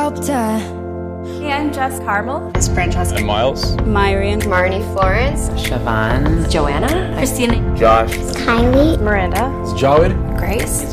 Hey, I'm Jess Carmel. It's Francesca. I'm Miles. Myrian. Marnie Florence. Siobhan. Joanna. Christina. Josh. Kylie. Miranda. Jawed. Grace.